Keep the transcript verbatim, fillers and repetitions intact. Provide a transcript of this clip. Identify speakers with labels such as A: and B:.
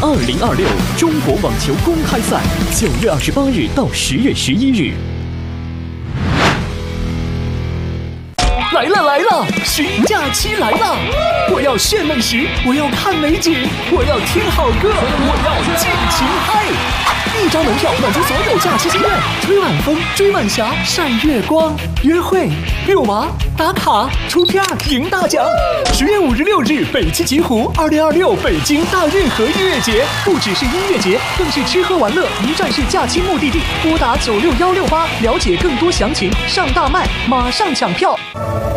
A: 二零二六中国网球公开赛，九月二十八日到十月十一日。来了来了，寻假期来了！我要炫美食，我要看美景，我要听好歌，我要尽情嗨！一张门票满足所有假期心愿，吹晚风，追晚霞，晒月光，约会、遛娃、打卡、出片、赢大奖。十月五日、六日，北汽极狐二零二六北京大运河音乐节，不只是音乐节，更是吃喝玩乐一站式假期目的地。拨打九六幺六八，了解更多详情。上大麦，马上抢票。